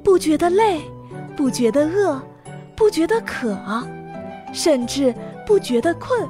不觉得累，不觉得饿，不觉得渴，甚至不觉得困。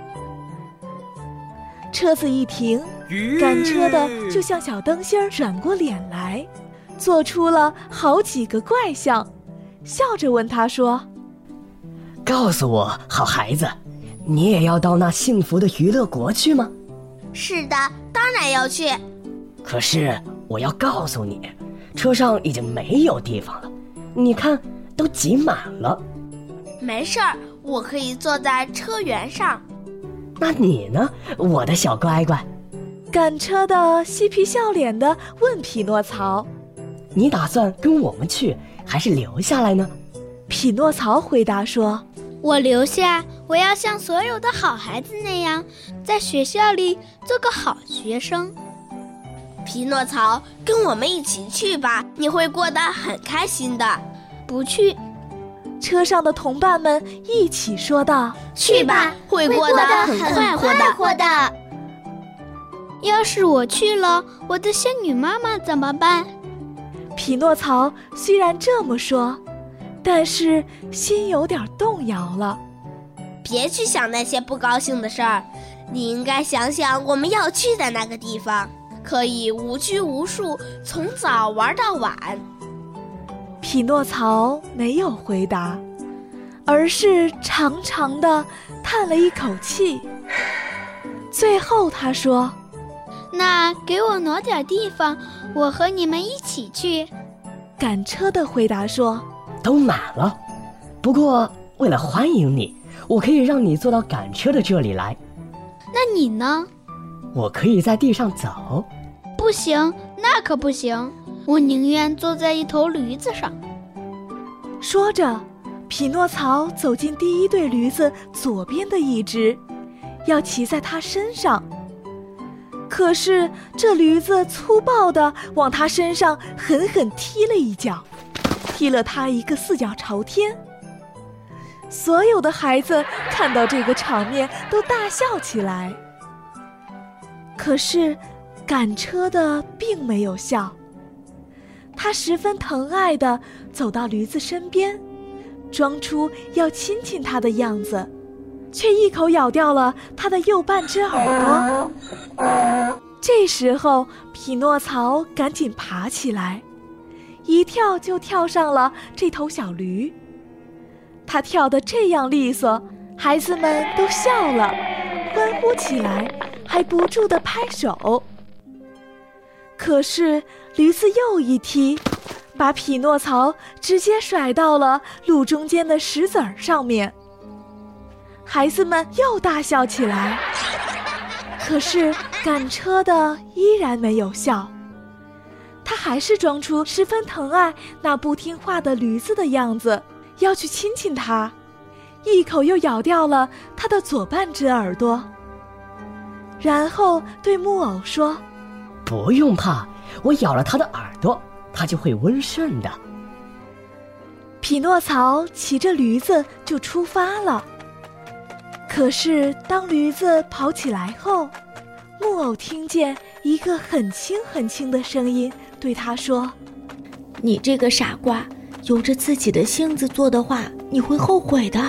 车子一停，赶车的就像小灯芯儿转过脸来，做出了好几个怪相，笑着问他说： 告诉我，好孩子，你也要到那幸福的娱乐国去吗？ 是的，当然要去。 可是我要告诉你，车上已经没有地方了，你看都挤满了。 没事儿，我可以坐在车辕上。 那你呢，我的小乖乖？ 赶车的嬉皮笑脸地问匹诺曹： 你打算跟我们去，还是留下来呢？ 匹诺曹回答说： 我留下，我要像所有的好孩子那样，在学校里做个好学生。 匹诺曹，跟我们一起去吧，你会过得很开心的。 不去。 车上的同伴们一起说道： 去吧，会过得很快活的。 要是我去了，我的仙女妈妈怎么办？ 匹诺曹虽然这么说，但是心有点动摇了。 别去想那些不高兴的事儿，你应该想想我们要去的那个地方，可以无拘无束，从早玩到晚。 匹诺曹没有回答，而是长长地叹了一口气。最后他说： 那给我挪点地方，我和你们一起去。 赶车的回答说： 都满了，不过为了欢迎你，我可以让你坐到赶车的这里来。 那你呢？ 我可以在地上走。 不行，那可不行，我宁愿坐在一头驴子上。 说着，匹诺曹走进第一对驴子左边的一只，要骑在它身上。可是这驴子粗暴地往他身上狠狠踢了一脚，踢了他一个四脚朝天。所有的孩子看到这个场面都大笑起来。可是赶车的并没有笑，他十分疼爱地走到驴子身边，装出要亲亲他的样子，却一口咬掉了他的右半只耳朵。这时候匹诺曹赶紧爬起来，一跳就跳上了这头小驴。他跳得这样利索，孩子们都笑了，欢呼起来，还不住地拍手。可是驴子又一踢，把匹诺曹直接甩到了路中间的石子儿上面。孩子们又大笑起来，可是赶车的依然没有笑，他还是装出十分疼爱那不听话的驴子的样子，要去亲亲他，一口又咬掉了他的左半只耳朵，然后对木偶说： 不用怕，我咬了他的耳朵，他就会温顺的。 匹诺曹骑着驴子就出发了。可是当驴子跑起来后，木偶听见一个很轻很轻的声音对他说： 你这个傻瓜，由着自己的性子做的话，你会后悔的。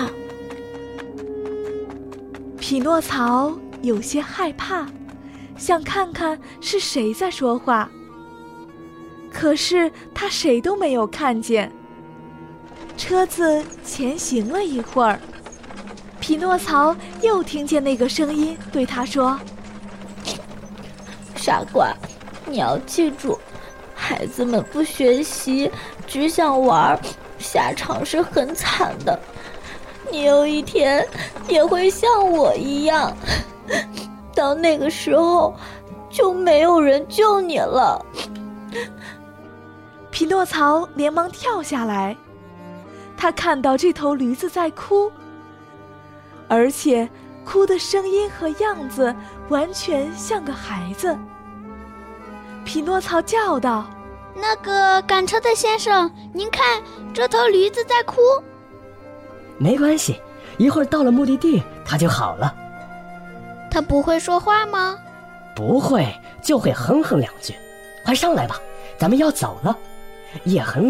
匹诺曹有些害怕，想看看是谁在说话，可是他谁都没有看见。车子前行了一会儿，匹诺曹又听见那个声音对他说： 傻瓜，你要记住，孩子们不学习，只想玩，下场是很惨的。你有一天也会像我一样，到那个时候就没有人救你了。 匹诺曹连忙跳下来，他看到这头驴子在哭，而且哭的声音和样子完全像个孩子。匹诺曹叫道： 那个赶车的先生，您看，这头驴子在哭。 没关系，一会儿到了目的地，它就好了。 它不会说话吗？ 不会，就会哼哼两句。快上来吧，咱们要走了。夜很